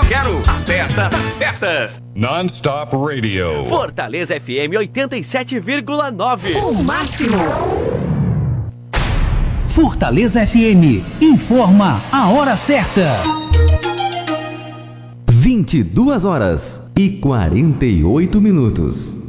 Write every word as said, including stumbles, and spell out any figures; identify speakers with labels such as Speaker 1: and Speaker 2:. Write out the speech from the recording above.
Speaker 1: quero a festa das festas.
Speaker 2: Non-Stop Radio.
Speaker 1: Fortaleza F M oitenta e sete vírgula nove.
Speaker 3: O máximo. Fortaleza F M informa a hora certa.
Speaker 4: vinte e duas horas e quarenta e oito minutos.